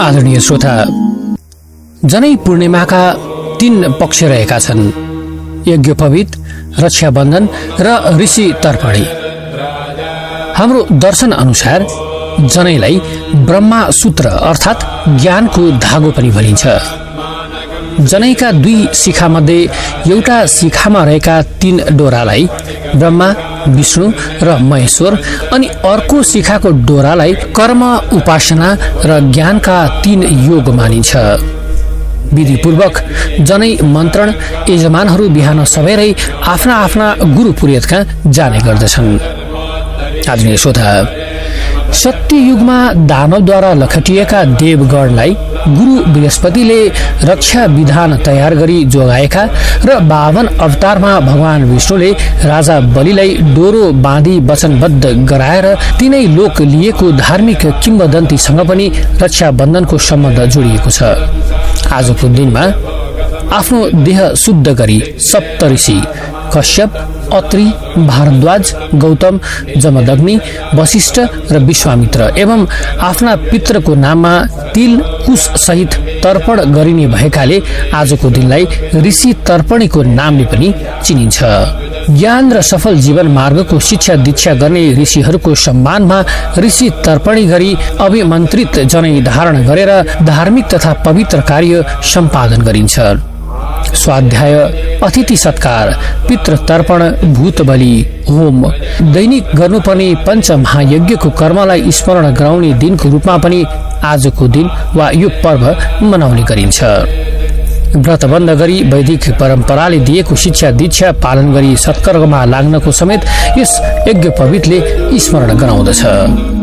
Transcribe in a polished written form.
आदरणीय श्रोता, जनै पूर्णिमाका 3 पक्ष रहेका छन्: यज्ञोपवीत, रक्षाबन्धन र ऋषि तर्पणी। हाम्रो दर्शन अनुसार जनैलाई ब्रह्मा सूत्र अर्थात् ज्ञानको धागो पनि भनिन्छ। जनैका 2 शिखामध्ये एउटा शिखामा रहेका 3 डोरालाई ब्रह्मा, विष्णु र महेश्वर अनि अर्को शिखाको डोरालाई कर्म, उपासना र ज्ञानका 3 योग मानिन्छ। विधिपूर्वक जनै मन्त्रण यजमानहरू बिहान सबेरै आफ्ना आफ्ना गुरु पुरोहितका जाने गर्दछन्। आदरणीय श्रोता, सत्य युगमा दानवद्वारा लखटिएका देवगणलाई गुरु बृहस्पतिले रक्षा विधान तयार गरी जोगाएका र 52 अवतारमा भगवान विष्णुले राजा बलिलाई डोरो बाँधी वचनबद्ध गराएर तिनै लोक लिएको धार्मिक किम्वदन्तीसँग पनि रक्षाबन्धनको सम्बन्ध जोडिएको छ। आजको दिनमा आफ्नो देह शुद्ध गरी सप्तऋषि कश्यप, अत्रि, भारद्वाज, गौतम, जमदग्नि, वशिष्ठ र विश्वामित्र एवं आफ्ना पितृको नाममा तिल, कुश सहित तर्पण गरिने भएकाले आजको दिनलाई ऋषि तर्पणीको नामले पनि चिनिन्छ। ज्ञान र सफल जीवन मार्गको शिक्षा दीक्षा गर्ने ऋषिहरूको सम्मानमा ऋषि तर्पणी गरी अभिमन्त्रित जनै धारण गरेर धार्मिक तथा पवित्र कार्य सम्पादन गरिन्छ। स्वाध्याय, अतिथि सत्कार, पितृ तर्पण, भूत बलि, होम, दैनिक गर्नुपर्ने पञ्चमहायज्ञको कर्मलाई स्मरण गराउने दिनको रूपमा पनि आजको दिन वा यो पर्व मनाउने गरिन्छ। व्रतबन्ध गरी वैदिक परम्पराले दिएको शिक्षा दीक्षा पालन गरी सत्कर्ममा लाग्नको समेत यस यज्ञोपवीतले स्मरण गराउँदछ।